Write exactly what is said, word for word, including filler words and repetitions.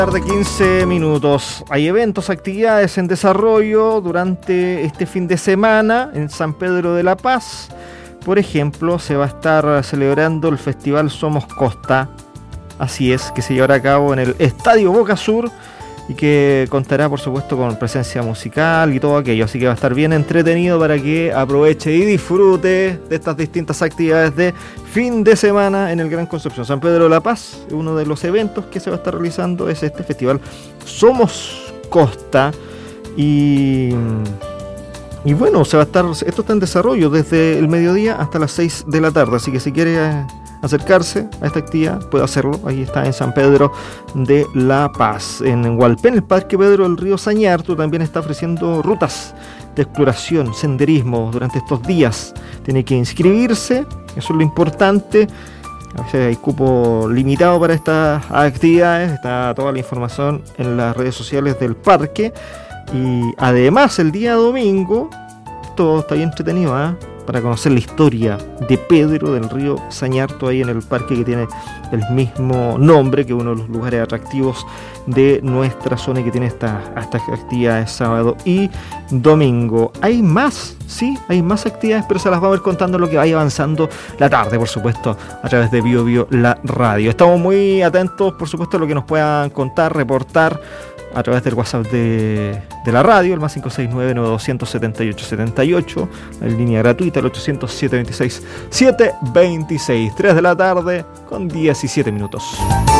Tarde quince minutos. Hay eventos, actividades en desarrollo durante este fin de semana en San Pedro de la Paz. Por ejemplo, se va a estar celebrando el Festival Somos Costa. Así es, que se llevará a cabo en el Estadio Boca Sur y que contará, por supuesto, con presencia musical y todo aquello. Así que va a estar bien entretenido para que aproveche y disfrute de estas distintas actividades de fin de semana en el Gran Concepción. San Pedro de la Paz, uno de los eventos que se va a estar realizando es este festival Somos Costa. Y, y bueno, se va a estar, esto está en desarrollo desde el mediodía hasta las seis de la tarde. Así que si quiere Eh, acercarse a esta actividad, puede hacerlo. Ahí está en San Pedro de la Paz. En Hualpén, el Parque Pedro del Río Sañartu también está ofreciendo rutas de exploración, senderismo durante estos días. Tiene que inscribirse, eso es lo importante. A veces hay cupo limitado para estas actividades. Está toda la información en las redes sociales del parque. Y además, el día domingo, todo está bien entretenido, ¿eh? Para conocer la historia de Pedro del Río Sañartu, ahí en el parque que tiene el mismo nombre, que uno de los lugares atractivos de nuestra zona y que tiene estas esta actividades sábado y domingo. Hay más, sí, hay más actividades, pero se las vamos a ir contando lo que vaya avanzando la tarde, por supuesto, a través de Bio Bio la radio. Estamos muy atentos, por supuesto, a lo que nos puedan contar, reportar a través del WhatsApp de, de la radio, el más cinco seis nueve, nueve dos siete ocho siete ocho, en línea gratuita, el ocho cero cero, siete dos seis, siete dos seis, tres de la tarde con diecisiete minutos.